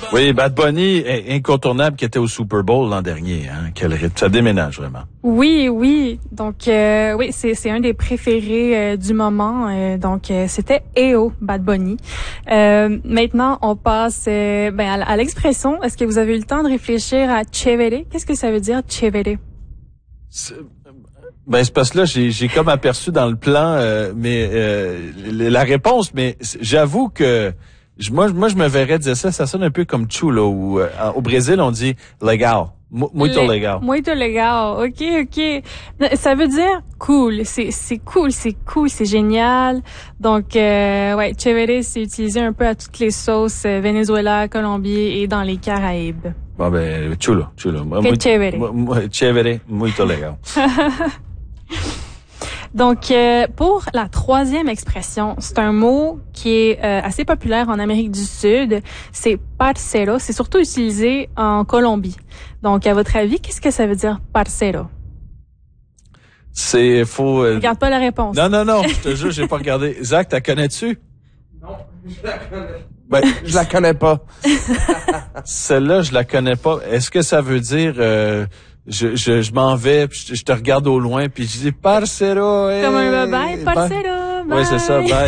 Oui, Bad Bunny est incontournable qui était au Super Bowl l'an dernier. Hein. Quel rythme. Ça déménage vraiment. Oui. Donc, oui, c'est un des préférés du moment. Donc, c'était EO, Bad Bunny. Maintenant, on passe à l'expression. Est-ce que vous avez eu le temps de réfléchir à chévere? Qu'est-ce que ça veut dire, chévere? C'est parce que là, j'ai comme aperçu dans le plan la réponse, mais j'avoue que moi, je me verrais dire ça sonne un peu comme chulo, ou au Brésil, on dit legal. Muito legal. Muito legal. OK. Ça veut dire cool. C'est cool, c'est génial. Donc, chévere, c'est utilisé un peu à toutes les sauces, Venezuela, Colombie et dans les Caraïbes. Bon, chulo. Que chévere. Chévere, muito legal. Donc, pour la troisième expression, c'est un mot qui est assez populaire en Amérique du Sud. C'est parcero. C'est surtout utilisé en Colombie. Donc, à votre avis, qu'est-ce que ça veut dire parcero? C'est faux. Regarde pas la réponse. Non, je te jure, j'ai pas regardé. Zach, t'as connais-tu? Non, je la connais. Je la connais pas. Celle-là, je la connais pas. Est-ce que ça veut dire je m'en vais, puis je te regarde au loin, puis je dis parcero. Comme un bye-bye, parcero. Bye. Oui, c'est ça, bye.